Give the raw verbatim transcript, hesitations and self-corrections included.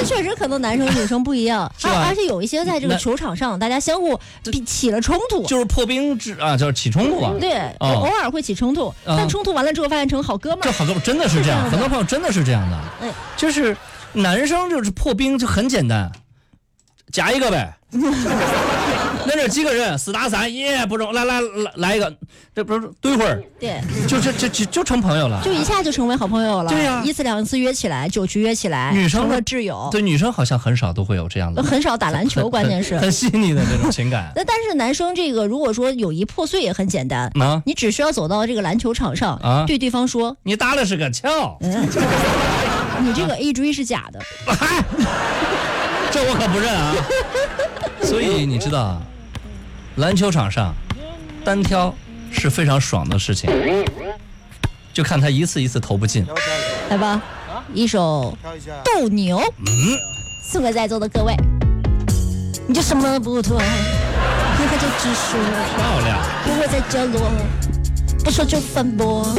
确实可能男生女生不一样， 是吧而而且有一些在这个球场上，大家相互比起了冲突， 就是破冰之啊，就是起冲突啊。 对， 哦偶尔会起冲突， 嗯但冲突完了之后发现成好哥们儿。 这好哥们真的是这样，很多朋友真的是这样的。 哎， 就是男生就是破冰就很简单，加一个呗。那这几个人四打三耶不中，来来来来一个，这不是对会儿， 对， 就这这就就成朋友了， 就一下就成为好朋友了。 对呀、啊， 一次两次约起来，酒局约起来， 女生成了挚友。 对，女生好像很少都会有这样的， 很少打篮球，关键是很, 很细腻的这种情感。 那但是男生这个如果说友谊破碎也很简单， 啊、 你只需要走到这个篮球场上，啊、对对方说你打的是个球， 嗯、你这个 A 追是假的， 这我可不认啊。所以你知道，篮球场上单挑是非常爽的事情，就看他一次一次投不进。 来吧，一首斗牛， 嗯， 送给在座的各位。你就什么不对，你看就直说， 漂亮， 不会在角落，不说就反驳。